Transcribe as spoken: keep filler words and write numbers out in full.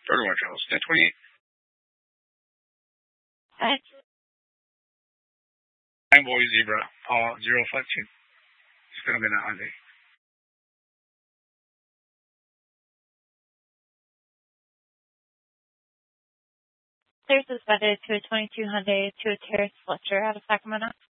thirty-one Trails, ten twenty-eight. Hi. I'm Boy Zebra, Paul zero five two. It's going to be that Hyundai. Clear suspended to a twenty-two Hyundai to a Terrace Fletcher out of Sacramento.